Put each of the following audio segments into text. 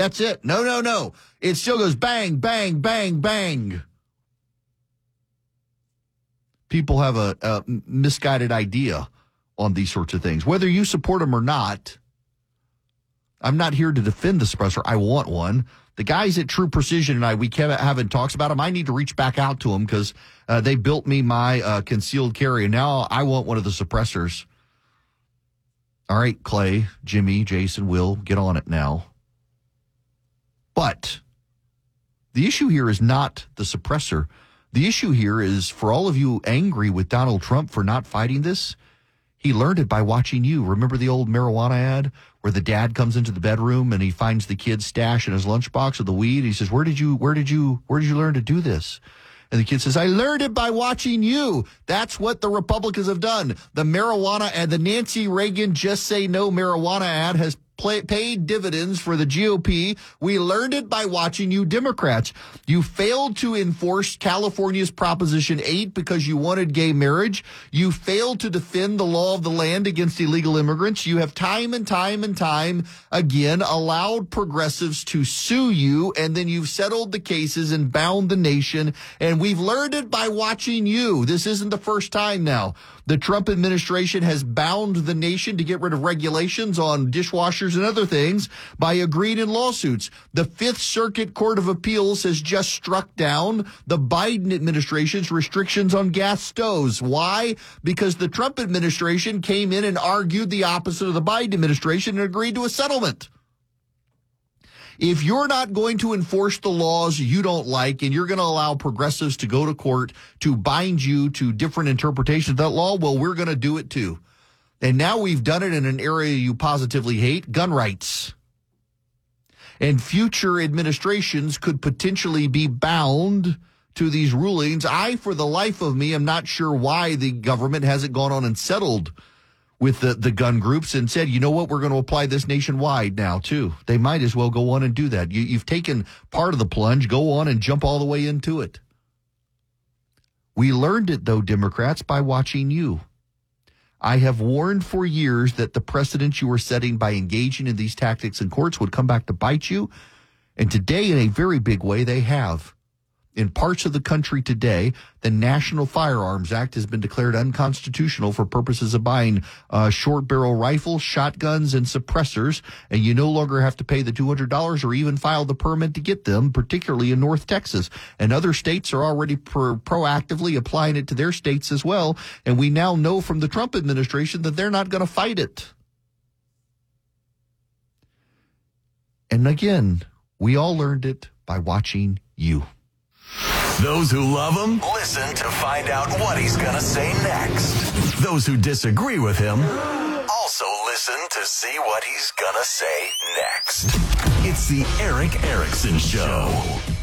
That's it. No. It still goes bang, bang, bang, bang. People have a misguided idea on these sorts of things. Whether you support them or not, I'm not here to defend the suppressor. I want one. The guys at True Precision and we kept having talks about them. I need to reach back out to them because they built me my concealed carry, and now I want one of the suppressors. All right, Clay, Jimmy, Jason, Will, get on it now. But the issue here is not the suppressor. The issue here is for all of you angry with Donald Trump for not fighting this, he learned it by watching you. Remember the old marijuana ad where the dad comes into the bedroom and he finds the kid's stash in his lunchbox of the weed? He says, where did you learn to do this? And the kid says, I learned it by watching you. That's what the Republicans have done. The marijuana ad, the Nancy Reagan Just Say No marijuana ad has paid dividends for the GOP. We learned it by watching you Democrats. You failed to enforce California's Proposition 8 because you wanted gay marriage. You failed to defend the law of the land against illegal immigrants. You have time and time again allowed progressives to sue you, and then you've settled the cases and bound the nation. And we've learned it by watching you. This isn't the first time now. The Trump administration has bound the nation to get rid of regulations on dishwashers and other things by agreeing in lawsuits. The Fifth Circuit Court of Appeals has just struck down the Biden administration's restrictions on gas stoves. Why? Because the Trump administration came in and argued the opposite of the Biden administration and agreed to a settlement. If you're not going to enforce the laws you don't like and you're going to allow progressives to go to court to bind you to different interpretations of that law, well, we're going to do it too. And now we've done it in an area you positively hate, gun rights. And future administrations could potentially be bound to these rulings. I, for the life of me, am not sure why the government hasn't gone on and settled with the gun groups and said, you know what, we're going to apply this nationwide now, too. They might as well go on and do that. You've taken part of the plunge. Go on and jump all the way into it. We learned it, though, Democrats, by watching you. I have warned for years that the precedent you were setting by engaging in these tactics in courts would come back to bite you. And today, in a very big way, they have. In parts of the country today, the National Firearms Act has been declared unconstitutional for purposes of buying short-barrel rifles, shotguns, and suppressors, and you no longer have to pay the $200 or even file the permit to get them, particularly in North Texas. And other states are already proactively applying it to their states as well, and we now know from the Trump administration that they're not going to fight it. And again, we all learned it by watching you. Those who love him, listen to find out what he's going to say next. Those who disagree with him, also listen to see what he's going to say next. It's the Erick Erickson Show.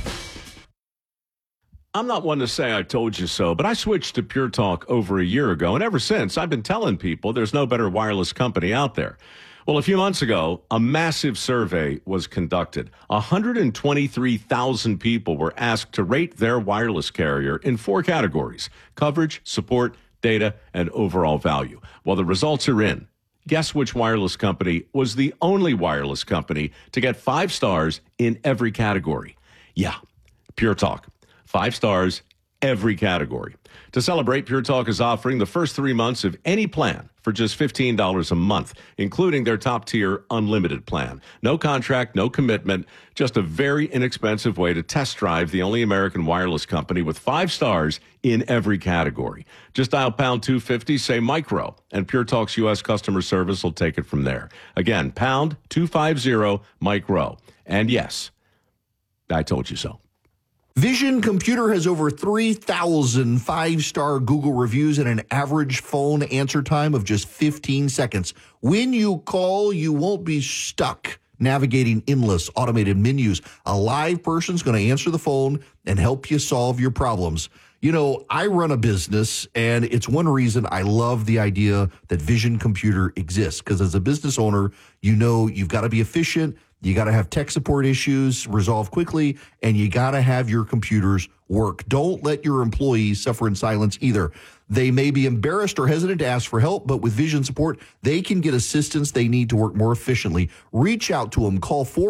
I'm not one to say I told you so, but I switched to Pure Talk over a year ago, and ever since, I've been telling people there's no better wireless company out there. Well, a few months ago, a massive survey was conducted. 123,000 people were asked to rate their wireless carrier in 4 categories: coverage, support, data, and overall value. Well, the results are in. Guess which wireless company was the only wireless company to get 5 stars in every category? Yeah, Pure Talk. 5 stars, every category. To celebrate, Pure Talk is offering the first 3 months of any plan for just $15 a month, including their top-tier unlimited plan. No contract, no commitment, just a very inexpensive way to test drive the only American wireless company with 5 stars in every category. Just dial pound 250, say micro, and Pure Talk's U.S. customer service will take it from there. Again, pound 250 micro. And yes, I told you so. Vision Computer has over 3,000 5-star Google reviews and an average phone answer time of just 15 seconds. When you call, you won't be stuck navigating endless automated menus. A live person's going to answer the phone and help you solve your problems. You know, I run a business, and it's one reason I love the idea that Vision Computer exists, because as a business owner, you know you've got to be efficient. You got to have tech support issues resolved quickly, and you got to have your computers work. Don't let your employees suffer in silence either. They may be embarrassed or hesitant to ask for help, but with Vision support, they can get assistance they need to work more efficiently. Reach out to them. Call